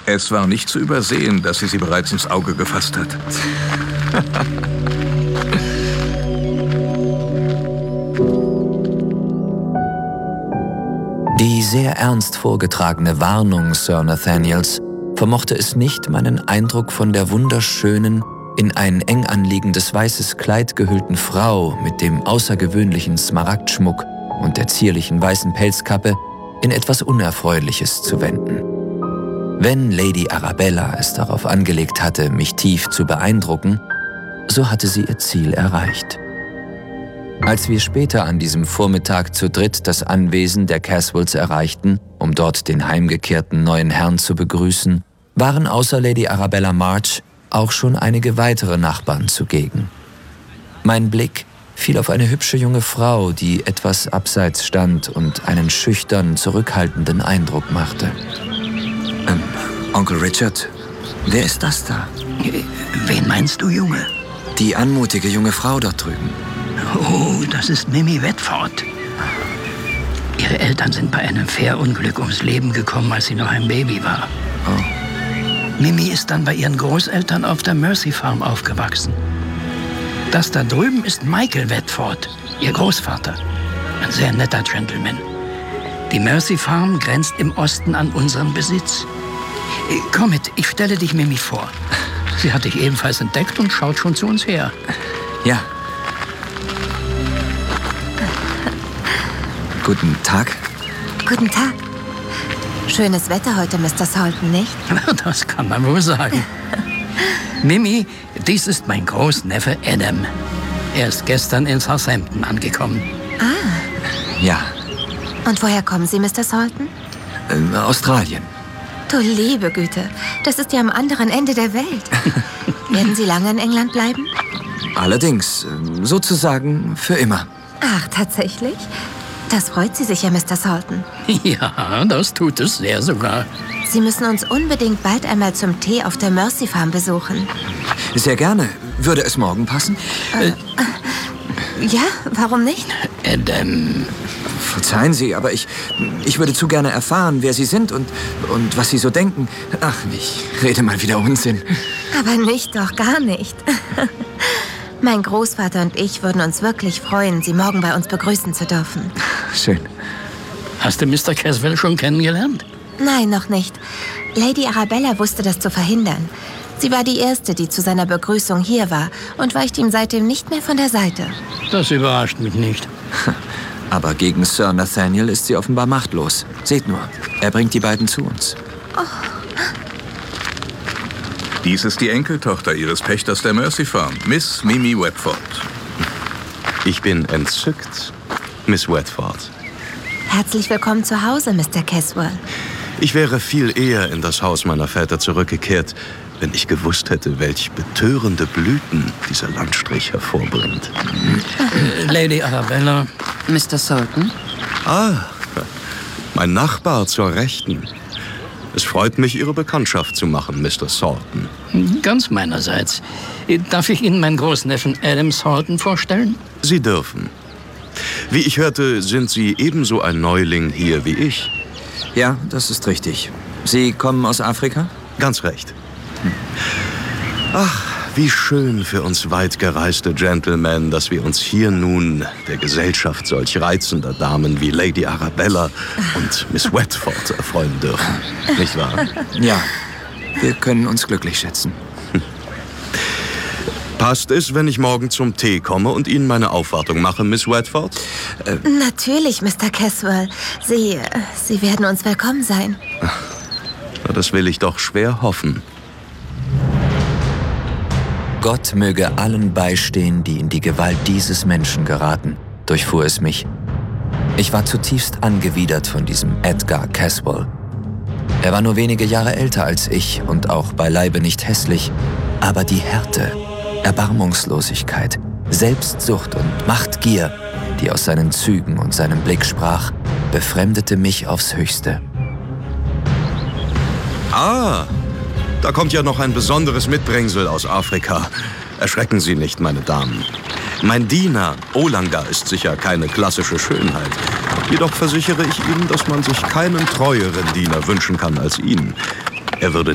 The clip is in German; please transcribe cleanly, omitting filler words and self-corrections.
Es war nicht zu übersehen, dass sie bereits ins Auge gefasst hat. Die sehr ernst vorgetragene Warnung Sir Nathaniels vermochte es nicht, meinen Eindruck von der wunderschönen, in ein eng anliegendes weißes Kleid gehüllten Frau mit dem außergewöhnlichen Smaragdschmuck und der zierlichen weißen Pelzkappe in etwas Unerfreuliches zu wenden. Wenn Lady Arabella es darauf angelegt hatte, mich tief zu beeindrucken, so hatte sie ihr Ziel erreicht. Als wir später an diesem Vormittag zu dritt das Anwesen der Caswells erreichten, um dort den heimgekehrten neuen Herrn zu begrüßen, waren außer Lady Arabella March auch schon einige weitere Nachbarn zugegen. Mein Blick fiel auf eine hübsche junge Frau, die etwas abseits stand und einen schüchtern, zurückhaltenden Eindruck machte. Onkel Richard, wer ist das da? Wen meinst du, Junge? Die anmutige junge Frau dort drüben. Oh, das ist Mimi Wedford. Ihre Eltern sind bei einem Fährunglück ums Leben gekommen, als sie noch ein Baby war. Oh. Mimi ist dann bei ihren Großeltern auf der Mercy Farm aufgewachsen. Das da drüben ist Michael Wedford, ihr Großvater. Ein sehr netter Gentleman. Die Mercy Farm grenzt im Osten an unseren Besitz. Komm mit, ich stelle dich Mimi vor. Sie hat dich ebenfalls entdeckt und schaut schon zu uns her. Ja. Guten Tag. Guten Tag. Schönes Wetter heute, Mr. Salton, nicht? Das kann man wohl sagen. Mimi, dies ist mein Großneffe Adam. Er ist gestern in Southampton angekommen. Ah. Ja. Und woher kommen Sie, Mr. Salton? Australien. Du liebe Güte, das ist ja am anderen Ende der Welt. Werden Sie lange in England bleiben? Allerdings, sozusagen für immer. Ach, tatsächlich? Das freut Sie sicher, Mr. Salton. Ja, das tut es sehr sogar. Sie müssen uns unbedingt bald einmal zum Tee auf der Mercy Farm besuchen. Sehr gerne. Würde es morgen passen? Ja, warum nicht? Adam. Verzeihen Sie, aber ich würde zu gerne erfahren, wer Sie sind und was Sie so denken. Ach, ich rede mal wieder Unsinn. Aber nicht, doch gar nicht. Mein Großvater und ich würden uns wirklich freuen, Sie morgen bei uns begrüßen zu dürfen. Schön. Hast du Mr. Caswell schon kennengelernt? Nein, noch nicht. Lady Arabella wusste das zu verhindern. Sie war die Erste, die zu seiner Begrüßung hier war und weicht ihm seitdem nicht mehr von der Seite. Das überrascht mich nicht. Aber gegen Sir Nathaniel ist sie offenbar machtlos. Seht nur, er bringt die beiden zu uns. Oh. Dies ist die Enkeltochter Ihres Pächters der Mercy Farm, Miss Mimi Wedford. Ich bin entzückt, Miss Wedford. Herzlich willkommen zu Hause, Mr. Caswell. Ich wäre viel eher in das Haus meiner Väter zurückgekehrt, wenn ich gewusst hätte, welch betörende Blüten dieser Landstrich hervorbringt. Lady Arabella. Mr. Salton? Ah, mein Nachbar zur Rechten. Es freut mich, Ihre Bekanntschaft zu machen, Mr. Salton. Ganz meinerseits. Darf ich Ihnen meinen Großneffen Adam Salton vorstellen? Sie dürfen. Wie ich hörte, sind Sie ebenso ein Neuling hier wie ich. Ja, das ist richtig. Sie kommen aus Afrika? Ganz recht. Ach, wie schön für uns weit gereiste Gentlemen, dass wir uns hier nun der Gesellschaft solch reizender Damen wie Lady Arabella und Miss Wedford erfreuen dürfen. Nicht wahr? Ja, wir können uns glücklich schätzen. Passt es, wenn ich morgen zum Tee komme und Ihnen meine Aufwartung mache, Miss Wedford? Natürlich, Mr. Caswell. Sie werden uns willkommen sein. Na, das will ich doch schwer hoffen. Gott möge allen beistehen, die in die Gewalt dieses Menschen geraten, durchfuhr es mich. Ich war zutiefst angewidert von diesem Edgar Caswell. Er war nur wenige Jahre älter als ich und auch beileibe nicht hässlich, aber die Härte, Erbarmungslosigkeit, Selbstsucht und Machtgier, die aus seinen Zügen und seinem Blick sprach, befremdete mich aufs Höchste. Ah, da kommt ja noch ein besonderes Mitbringsel aus Afrika. Erschrecken Sie nicht, meine Damen. Mein Diener, Olanga, ist sicher keine klassische Schönheit. Jedoch versichere ich Ihnen, dass man sich keinen treueren Diener wünschen kann als ihn. Er würde